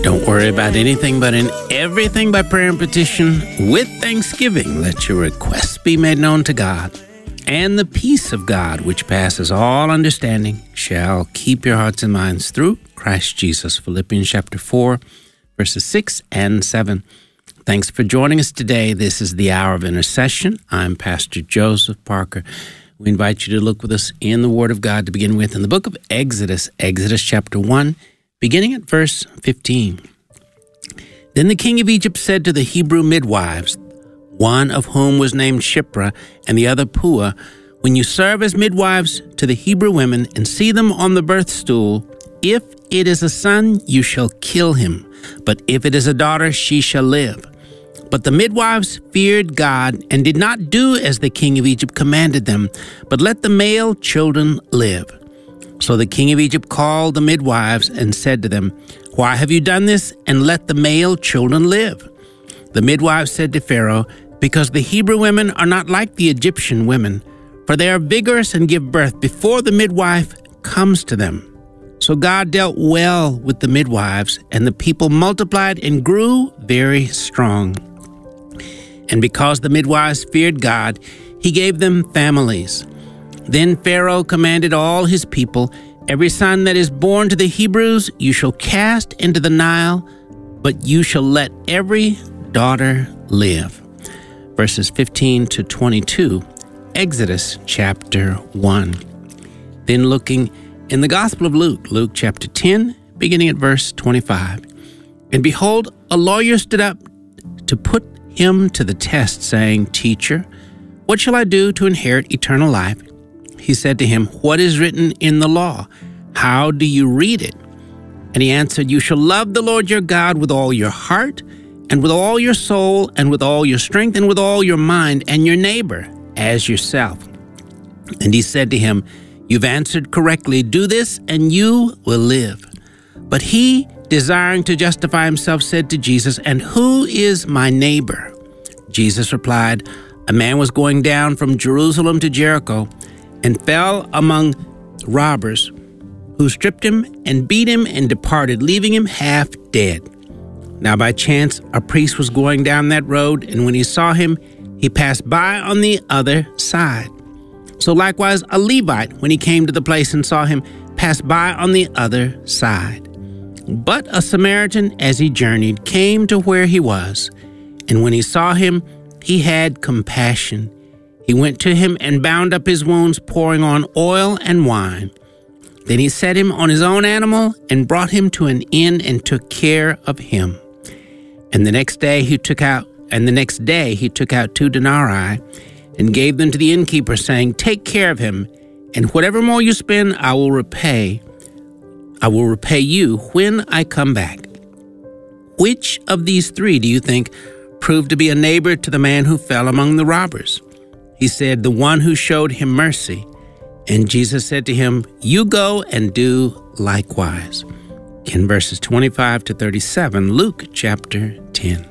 Don't worry about anything, but in everything by prayer and petition, with thanksgiving, let your requests be made known to God. And the peace of God, which passes all understanding, shall keep your hearts and minds through Christ Jesus. Philippians chapter 4, verses 6 and 7. Thanks for joining us today. This is the Hour of Intercession. I'm Pastor Joseph Parker. We invite you to look with us in the Word of God to begin with in the book of Exodus chapter 1, beginning at verse 15. Then the king of Egypt said to the Hebrew midwives, one of whom was named Shiphrah and the other Puah, when you serve as midwives to the Hebrew women and see them on the birth stool, if it is a son, you shall kill him, but if it is a daughter, she shall live. But the midwives feared God and did not do as the king of Egypt commanded them, but let the male children live. So the king of Egypt called the midwives and said to them, why have you done this and let the male children live? The midwives said to Pharaoh, because the Hebrew women are not like the Egyptian women, for they are vigorous and give birth before the midwife comes to them. So God dealt well with the midwives, and the people multiplied and grew very strong. And because the midwives feared God, he gave them families. Then Pharaoh commanded all his people, every son that is born to the Hebrews you shall cast into the Nile, but you shall let every daughter live. Verses 15 to 22, Exodus chapter 1. Then looking in the Gospel of Luke chapter 10, beginning at verse 25. And behold, a lawyer stood up to put him to the test, saying, Teacher, what shall I do to inherit eternal life? He said to him, what is written in the law? How do you read it? And he answered, you shall love the Lord your God with all your heart, and with all your soul, and with all your strength, and with all your mind, and your neighbor as yourself. And he said to him, you've answered correctly. Do this, and you will live. But he, desiring to justify himself, said to Jesus, and who is my neighbor? Jesus replied, a man was going down from Jerusalem to Jericho, and fell among robbers, who stripped him and beat him and departed, leaving him half dead. Now by chance a priest was going down that road, and when he saw him, he passed by on the other side. So likewise a Levite, when he came to the place and saw him, passed by on the other side. But a Samaritan, as he journeyed, came to where he was, and when he saw him, he had compassion. He went to him and bound up his wounds, pouring on oil and wine. Then he set him on his own animal and brought him to an inn and took care of him. And the next day he took out 2 denarii and gave them to the innkeeper, saying, take care of him, and whatever more you spend, I will repay you when I come back. Which of these three do you think proved to be a neighbor to the man who fell among the robbers? He said, the one who showed him mercy. And Jesus said to him, you go and do likewise. In verses 25 to 37, Luke chapter 10.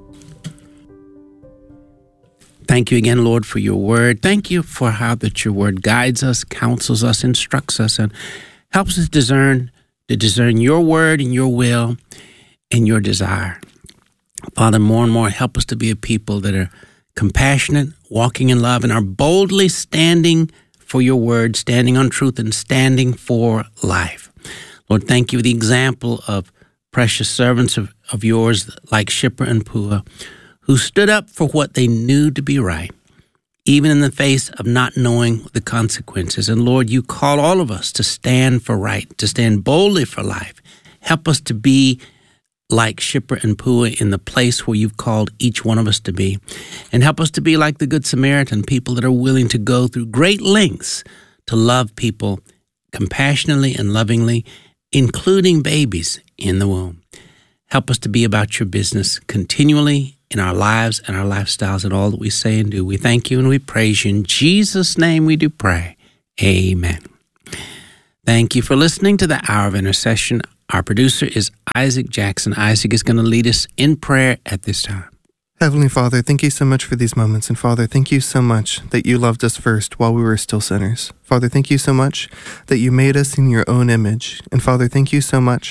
Thank you again, Lord, for your word. Thank you for how that your word guides us, counsels us, instructs us, and helps us to discern your word and your will and your desire. Father, more and more help us to be a people that are compassionate, walking in love, and are boldly standing for your word, standing on truth, and standing for life. Lord, thank you for the example of precious servants of yours like Shiphrah and Puah, who stood up for what they knew to be right, even in the face of not knowing the consequences. And Lord, you call all of us to stand for right, to stand boldly for life. Help us to be like Shiphrah and Puah in the place where you've called each one of us to be. And help us to be like the Good Samaritan, people that are willing to go through great lengths to love people compassionately and lovingly, including babies in the womb. Help us to be about your business continually in our lives and our lifestyles and all that we say and do. We thank you and we praise you. In Jesus' name we do pray. Amen. Thank you for listening to the Hour of Intercession. Our producer is Isaac Jackson. Isaac is going to lead us in prayer at this time. Heavenly Father, thank you so much for these moments. And Father, thank you so much that you loved us first while we were still sinners. Father, thank you so much that you made us in your own image. And Father, thank you so much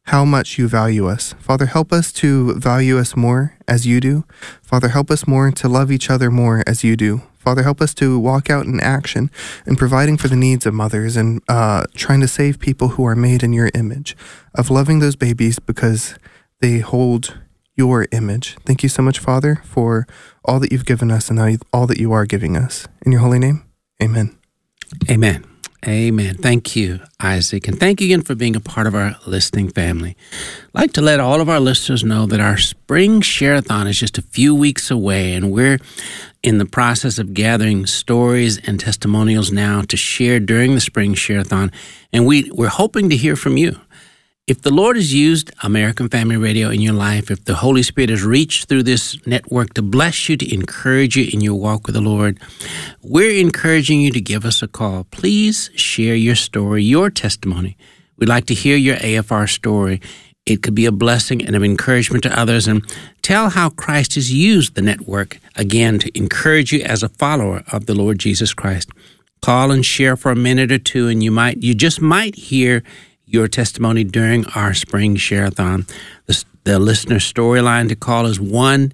how much you value us. Father, help us to value us more as you do. Father, help us more to love each other more as you do. Father, help us to walk out in action and providing for the needs of mothers and trying to save people who are made in your image, of loving those babies because they hold your image. Thank you so much, Father, for all that you've given us and all that you are giving us. In your holy name, amen. Amen. Amen. Thank you, Isaac. And thank you again for being a part of our listening family. I'd like to let all of our listeners know that our spring share-a-thon is just a few weeks away, and we're in the process of gathering stories and testimonials now to share during the spring share-a-thon. And we're hoping to hear from you. If the Lord has used American Family Radio in your life, if the Holy Spirit has reached through this network to bless you, to encourage you in your walk with the Lord, we're encouraging you to give us a call. Please share your story, your testimony. We'd like to hear your AFR story. It could be a blessing and an encouragement to others, and tell how Christ has used the network, again, to encourage you as a follower of the Lord Jesus Christ. Call and share for a minute or two, and you just might hear your testimony during our spring share-a-thon. The listener storyline to call is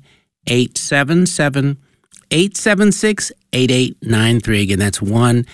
1-877-876-8893. Again, that's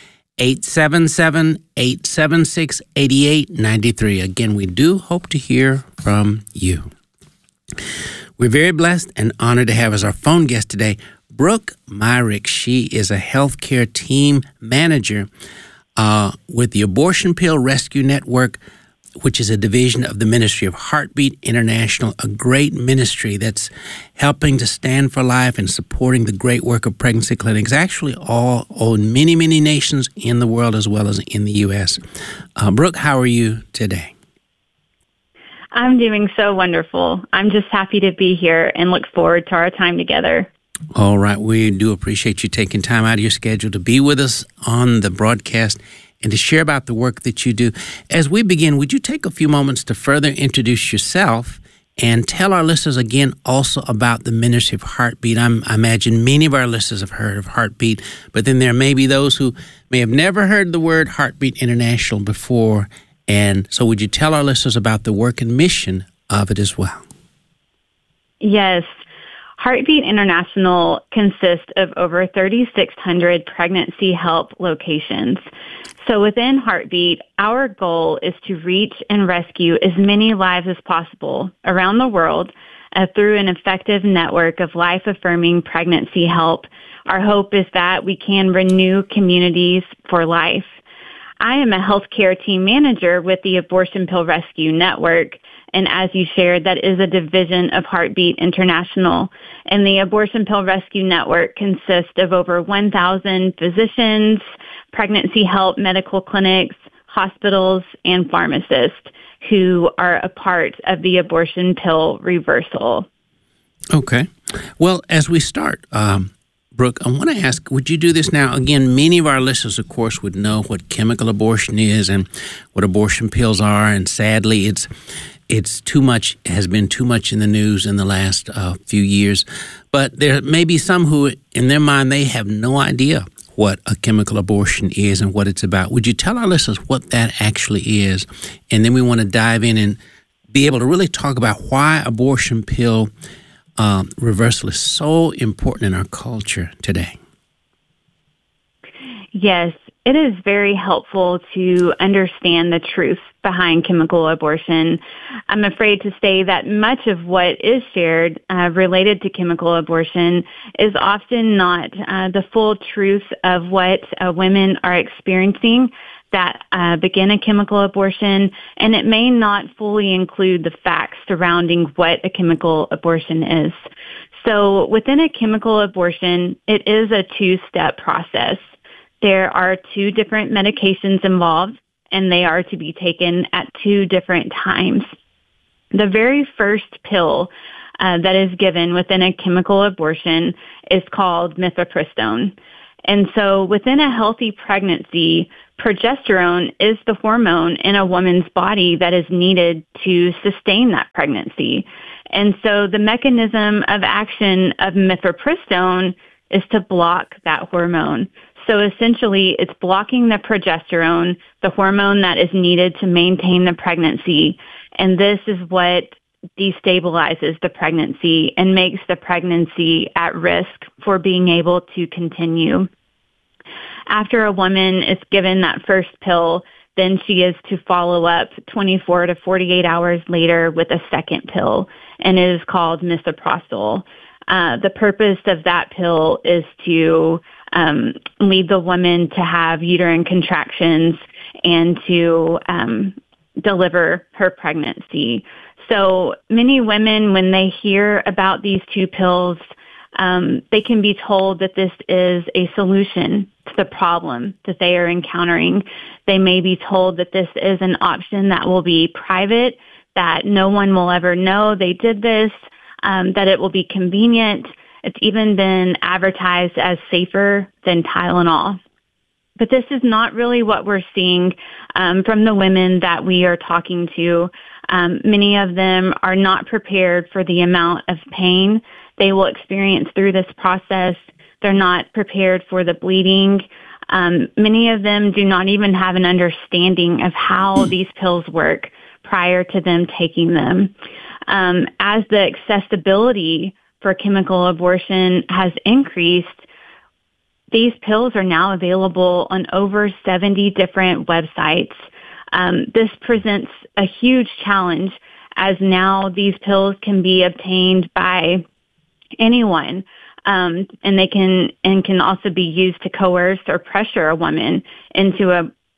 1-877-876-8893. Again, we do hope to hear from you. We're very blessed and honored to have as our phone guest today Brooke Myrick. She is a healthcare team manager with the Abortion Pill Rescue Network, which is a division of the Ministry of Heartbeat International, a great ministry that's helping to stand for life and supporting the great work of pregnancy clinics, actually all in many, many nations in the world as well as in the U.S. Brooke, how are you today? I'm doing so wonderful. I'm just happy to be here and look forward to our time together. All right. We do appreciate you taking time out of your schedule to be with us on the broadcast and to share about the work that you do. As we begin, would you take a few moments to further introduce yourself and tell our listeners again also about the Ministry of Heartbeat? I imagine many of our listeners have heard of Heartbeat, but then there may be those who may have never heard the word Heartbeat International before. And so would you tell our listeners about the work and mission of it as well? Yes. Heartbeat International consists of over 3,600 pregnancy help locations. So within Heartbeat, our goal is to reach and rescue as many lives as possible around the world through an effective network of life-affirming pregnancy help. Our hope is that we can renew communities for life. I am a healthcare team manager with the Abortion Pill Rescue Network. And as you shared, that is a division of Heartbeat International. And the Abortion Pill Rescue Network consists of over 1,000 physicians, pregnancy help medical clinics, hospitals, and pharmacists who are a part of the abortion pill reversal. Okay. Well, as we start, Brooke, I want to ask, would you do this now? Again, many of our listeners, of course, would know what chemical abortion is and what abortion pills are. And sadly, it's too much, has been too much in the news in the last few years. But there may be some who, in their mind, they have no idea what a chemical abortion is and what it's about. Would you tell our listeners what that actually is? And then we want to dive in and be able to really talk about why abortion pill reversal is so important in our culture today. Yes, it is very helpful to understand the truth behind chemical abortion. I'm afraid to say that much of what is shared related to chemical abortion is often not the full truth of what women are experiencing that begin a chemical abortion, and it may not fully include the facts surrounding what a chemical abortion is. So within a chemical abortion, it is a two-step process. There are two different medications involved, and they are to be taken at two different times. The very first pill that is given within a chemical abortion is called mifepristone. And so within a healthy pregnancy, progesterone is the hormone in a woman's body that is needed to sustain that pregnancy. And so the mechanism of action of mifepristone is to block that hormone. So essentially, it's blocking the progesterone, the hormone that is needed to maintain the pregnancy. And this is what destabilizes the pregnancy and makes the pregnancy at risk for being able to continue. After a woman is given that first pill, then she is to follow up 24 to 48 hours later with a second pill, and it is called misoprostol. The purpose of that pill is to lead the woman to have uterine contractions and to deliver her pregnancy. So many women, when they hear about these two pills, they can be told that this is a solution to the problem that they are encountering. They may be told that this is an option that will be private, that no one will ever know they did this, that it will be convenient. It's even been advertised as safer than Tylenol. But this is not really what we're seeing from the women that we are talking to. Many of them are not prepared for the amount of pain they will experience through this process. They're not prepared for the bleeding. Many of them do not even have an understanding of how these pills work prior to them taking them. As the accessibility for chemical abortion has increased, these pills are now available on over 70 different websites. This presents a huge challenge, as now these pills can be obtained by anyone, and they can also be used to coerce or pressure a woman into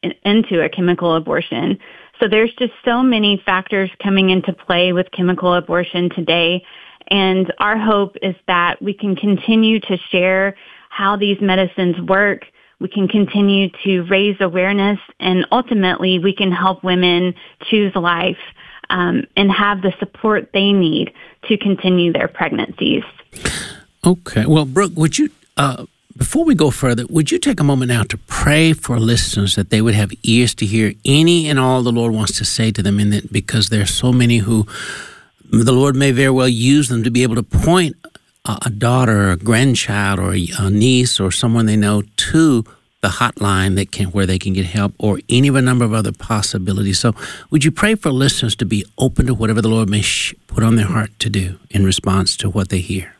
a chemical abortion. So there's just so many factors coming into play with chemical abortion today, and our hope is that we can continue to share how these medicines work. We can continue to raise awareness, and ultimately we can help women choose life and have the support they need to continue their pregnancies. Okay. Well, Brooke, would you, before we go further, would you take a moment now to pray for listeners that they would have ears to hear any and all the Lord wants to say to them, in that, because there are so many who the Lord may very well use them to be able to point a daughter or a grandchild or a niece or someone they know to the hotline where they can get help, or any of a number of other possibilities. So would you pray for listeners to be open to whatever the Lord may put on their heart to do in response to what they hear?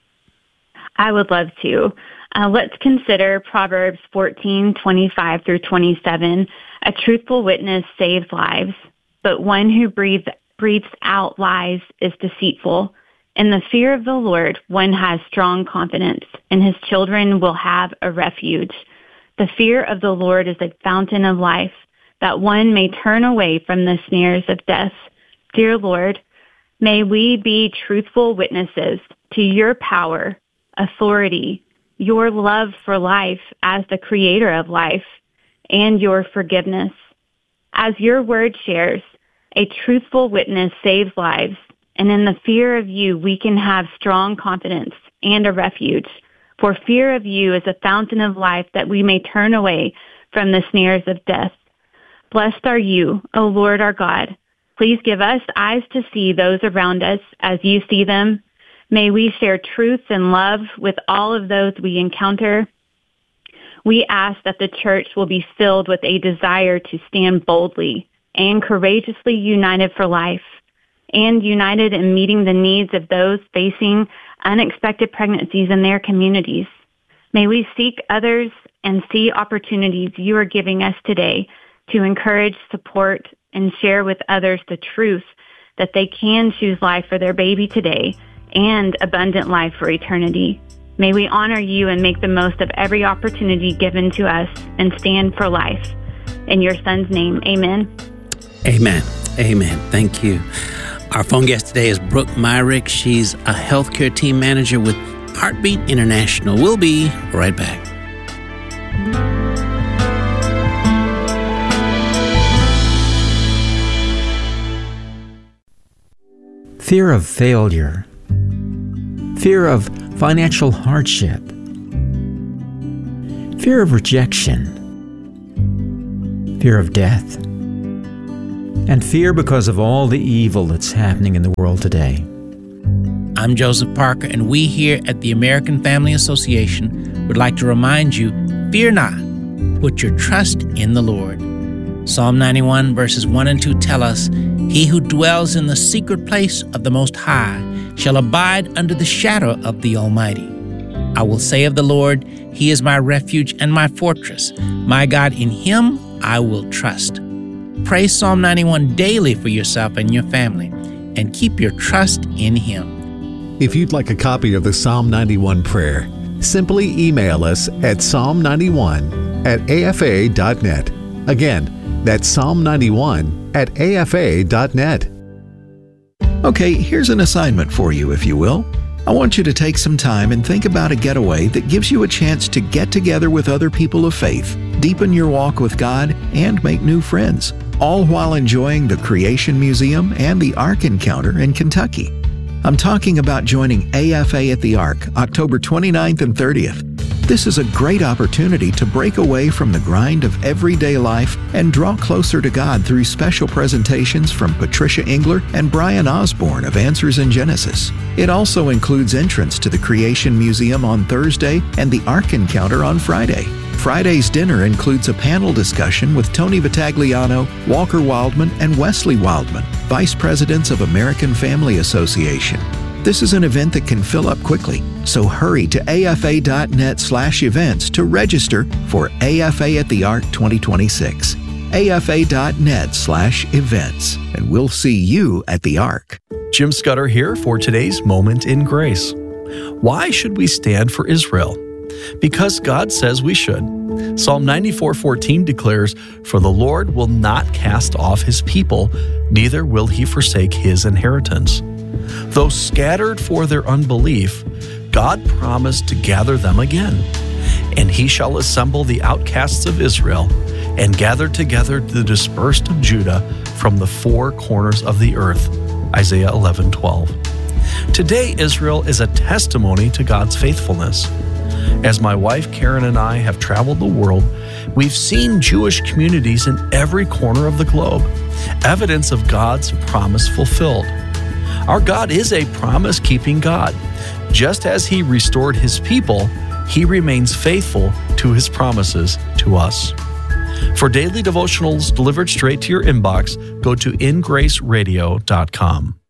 I would love to. Let's consider Proverbs 14:25 through 27. A truthful witness saves lives, but one who breathes out lies is deceitful. In the fear of the Lord, one has strong confidence, and his children will have a refuge. The fear of the Lord is a fountain of life, that one may turn away from the snares of death. Dear Lord, may we be truthful witnesses to your power, authority, your love for life as the creator of life, and your forgiveness. As your word shares, a truthful witness saves lives, and in the fear of you, we can have strong confidence and a refuge. For fear of you is a fountain of life, that we may turn away from the snares of death. Blessed are you, O Lord our God. Please give us eyes to see those around us as you see them. May we share truth and love with all of those we encounter. We ask that the church will be filled with a desire to stand boldly and courageously united for life, and united in meeting the needs of those facing unexpected pregnancies in their communities. May we seek others and see opportunities you are giving us today to encourage, support, and share with others the truth that they can choose life for their baby today and abundant life for eternity. May we honor you and make the most of every opportunity given to us and stand for life. In your Son's name, amen. Amen. Amen. Thank you. Our phone guest today is Brooke Myrick. She's a healthcare team manager with Heartbeat International. We'll be right back. Fear of failure, fear of financial hardship, fear of rejection, fear of death, and fear because of all the evil that's happening in the world today. I'm Joseph Parker, and we here at the American Family Association would like to remind you, fear not, put your trust in the Lord. Psalm 91 verses 1 and 2 tell us, "He who dwells in the secret place of the Most High shall abide under the shadow of the Almighty. I will say of the Lord, He is my refuge and my fortress. My God, in Him I will trust." Pray Psalm 91 daily for yourself and your family, and keep your trust in Him. If you'd like a copy of the Psalm 91 prayer, simply email us at psalm91@afa.net. Again, that's psalm91@afa.net. Okay, here's an assignment for you, if you will. I want you to take some time and think about a getaway that gives you a chance to get together with other people of faith, deepen your walk with God, and make new friends, all while enjoying the Creation Museum and the Ark Encounter in Kentucky. I'm talking about joining AFA at the Ark, October 29th and 30th. This is a great opportunity to break away from the grind of everyday life and draw closer to God through special presentations from Patricia Engler and Brian Osborne of Answers in Genesis. It also includes entrance to the Creation Museum on Thursday and the Ark Encounter on Friday. Friday's dinner includes a panel discussion with Tony Vitagliano, Walker Wildman, and Wesley Wildman, Vice Presidents of American Family Association. This is an event that can fill up quickly, so hurry to afa.net/events to register for AFA at the Ark 2026. afa.net/events, and we'll see you at the Ark. Jim Scudder here for today's Moment in Grace. Why should we stand for Israel? Because God says we should. Psalm 94:14 declares, "For the Lord will not cast off His people, neither will He forsake His inheritance." Though scattered for their unbelief, God promised to gather them again. "And He shall assemble the outcasts of Israel, and gather together the dispersed of Judah from the four corners of the earth." Isaiah 11:12. Today, Israel is a testimony to God's faithfulness. As my wife Karen and I have traveled the world, we've seen Jewish communities in every corner of the globe, evidence of God's promise fulfilled. Our God is a promise-keeping God. Just as He restored His people, He remains faithful to His promises to us. For daily devotionals delivered straight to your inbox, go to ingraceradio.com.